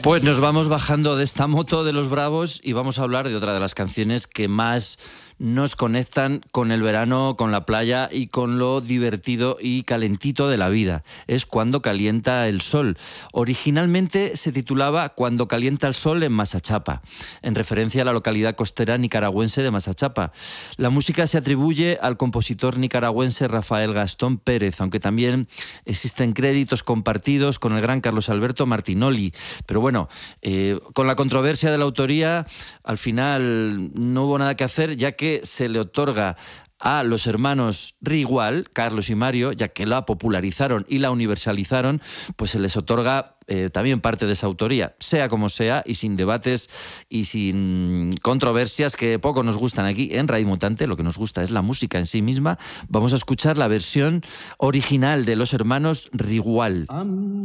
Pues nos vamos bajando de esta moto de los Bravos y vamos a hablar de otra de las canciones que más nos conectan con el verano, con la playa y con lo divertido y calentito de la vida. Es Cuando calienta el sol. Originalmente se titulaba Cuando calienta el sol en Masachapa, en referencia a la localidad costera nicaragüense de Masachapa. La música se atribuye al compositor nicaragüense Rafael Gastón Pérez, aunque también existen créditos compartidos con el gran Carlos Alberto Martinoli. Pero bueno, con la controversia de la autoría, al final no hubo nada que hacer, ya que se le otorga a los hermanos Rigual, Carlos y Mario, ya que la popularizaron y la universalizaron, pues se les otorga también parte de esa autoría, sea como sea, y sin debates y sin controversias que poco nos gustan aquí en Radio Mutante. Lo que nos gusta es la música en sí misma. Vamos a escuchar la versión original de los hermanos Rigual.